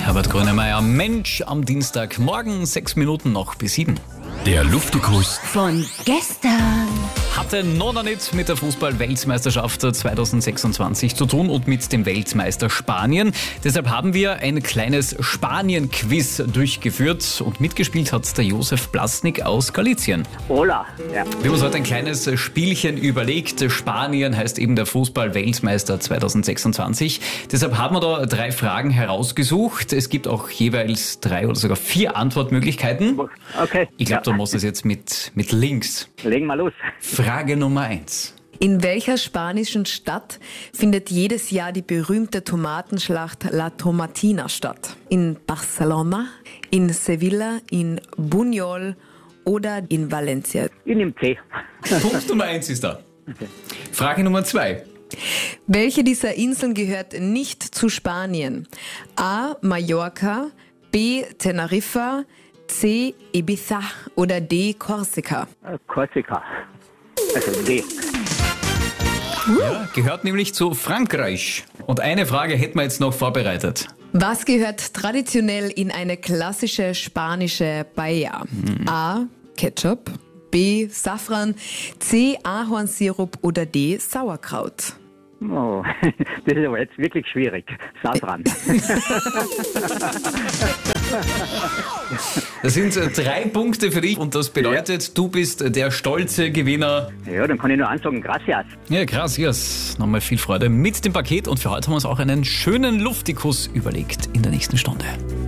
Herbert Grönemeyer, Mensch am Dienstagmorgen, 6 Minuten noch bis 7. Der Luftikus Von gestern. Hatte noch nicht mit der Fußball-Weltmeisterschaft 2026 zu tun und mit dem Weltmeister Spanien. Deshalb haben wir ein kleines Spanien-Quiz durchgeführt und mitgespielt hat der Josef Blasnik aus Galizien. Hola, ja. Wir haben uns heute ein kleines Spielchen überlegt. Spanien heißt eben der Fußball-Weltmeister 2026. Deshalb haben wir da 3 Fragen herausgesucht. Es gibt auch jeweils 3 oder sogar 4 Antwortmöglichkeiten. Okay. Ich glaube, du machst es jetzt mit links. Legen wir los. Frage Nummer 1. In welcher spanischen Stadt findet jedes Jahr die berühmte Tomatenschlacht La Tomatina statt? In Barcelona, in Sevilla, in Buñol oder in Valencia? Ich nehme C. Punkt Nummer 1 ist da. Frage Nummer 2. Welche dieser Inseln gehört nicht zu Spanien? A. Mallorca, B. Teneriffa, C. Ibiza oder D. Korsika? Korsika. Also D. Ja, gehört nämlich zu Frankreich. Und eine Frage hätten wir jetzt noch vorbereitet. Was gehört traditionell in eine klassische spanische Paella? A. Ketchup, B. Safran, C. Ahornsirup oder D. Sauerkraut? Oh, das ist aber jetzt wirklich schwierig. Safran. Das sind 3 Punkte für dich und das bedeutet, du bist der stolze Gewinner. Ja, dann kann ich nur ansagen, gracias. Ja, gracias. Nochmal viel Freude mit dem Paket und für heute haben wir uns auch einen schönen Luftikus überlegt in der nächsten Stunde.